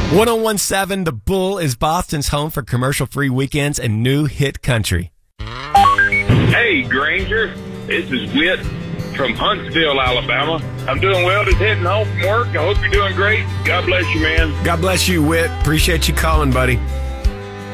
1017 The Bull is Boston's home for commercial-free weekends and new hit country. Hey, Granger. This is Whit from Huntsville, Alabama. I'm doing well. Just heading home from work. I hope you're doing great. God bless you, man. God bless you, Whit. Appreciate you calling, buddy.